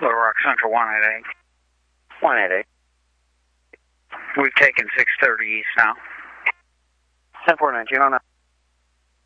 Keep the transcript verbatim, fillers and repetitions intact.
Little Rock Central one eight eight. one eight eight. We've taken six thirty east now. ten four nineteen oh nine.